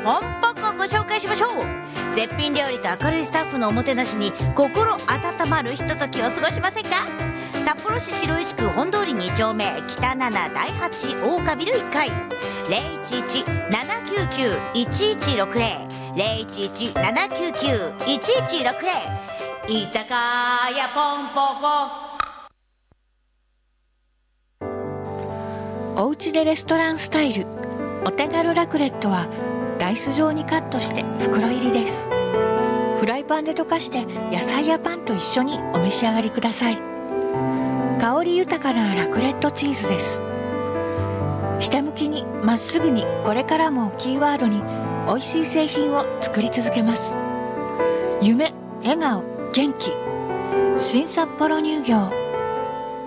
ポンポコご紹介しましょう。絶品料理と明るいスタッフのおもてなしに心温まるひとときを過ごしませんか。札幌市白石区本通り2丁目北7第8大岡ビル1階 011-799-1160 011-799-1160 居酒屋ポンポコ。おうちでレストランスタイルお手軽ラクレットはダイス状にカットして袋入りです。フライパンで溶かして野菜やパンと一緒にお召し上がりください。香り豊かなラクレットチーズです。ひたむきにまっすぐにこれからもキーワードに美味しい製品を作り続けます。夢、笑顔、元気、新札幌乳業。